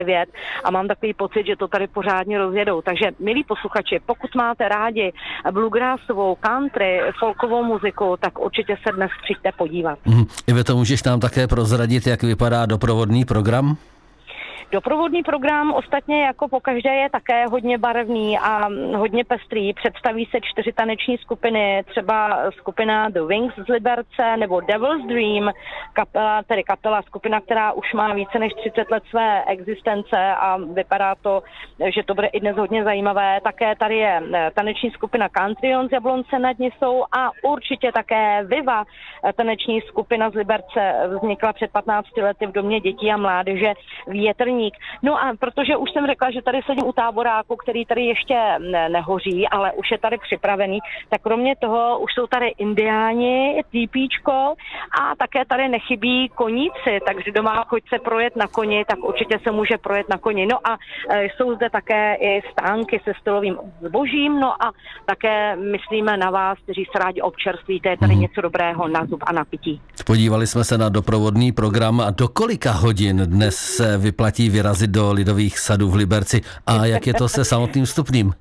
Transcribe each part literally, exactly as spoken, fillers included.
devět a mám takový pocit, že to tady pořádně rozjedou. Takže, milí posluchači, pokud máte rádi bluegrassovou, country, folkovou muziku, tak určitě se dnes přijďte podívat. Mm. Iveto, můžeš nám také prozradit, jak vypadá doprovodný program? Doprovodný program ostatně jako pokaždé je také hodně barevný a hodně pestrý. Představí se čtyři taneční skupiny, třeba skupina The Wings z Liberce nebo Devil's Dream, kapela, tedy kapela, skupina, která už má více než třicet let své existence a vypadá to, že to bude i dnes hodně zajímavé. Také tady je taneční skupina Country z Jablonce nad Nisou a určitě také Viva, taneční skupina z Liberce, vznikla před patnácti lety v Domě dětí a mládeže Větrník. No a protože už jsem řekla, že tady sedím u táboráku, který tady ještě ne- nehoří, ale už je tady připravený, tak kromě toho už jsou tady indiáni, týpíčko a také tady nechybí koníci, takže doma choď se projet na koni, tak určitě se může projet na koni. No a e, jsou zde také i stánky se stylovým zbožím, no a také myslíme na vás, kteří se rádi občerstvíte, je tady hmm. něco dobrého na zub a na pití. Podívali jsme se na doprovodný program a do kolika hodin dnes se vyplatí vyrazit do Lidových sadů v Liberci a jak je to se samotným vstupným?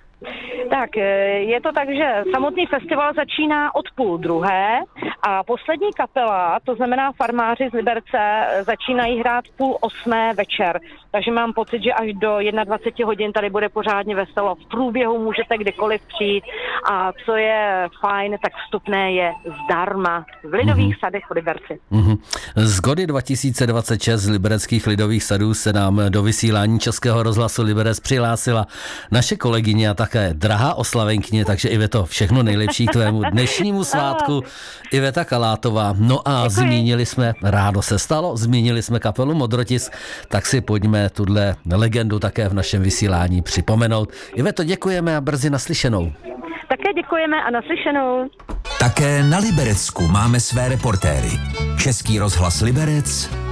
Tak, je to tak, že samotný festival začíná od půl druhé a poslední kapela, to znamená farmáři z Liberce, začínají hrát půl osmé večer. Takže mám pocit, že až do dvacet jedna hodin tady bude pořádně veselo. V průběhu můžete kdykoliv přijít a co je fajn, tak vstupné je zdarma v Lidových mm-hmm. sadech v Liberci. Mm-hmm. Z Gody dva tisíce dvacet šest z Libereckých Lidových sadů se nám do vysílání Českého rozhlasu Liberec přihlásila naše kolegyně a také drahá oslavenkně, takže Iveto, všechno nejlepší k tvému dnešnímu svátku. Iveta Kalátová. No a Děkuji. Zmínili jsme, rádo se stalo, zmínili jsme kapelu Modrotisk, tak si pojďme tuhle legendu také v našem vysílání připomenout. Iveto, děkujeme a brzy naslyšenou. Také děkujeme a naslyšenou. Také na Liberecku máme své reportéry. Český rozhlas Liberec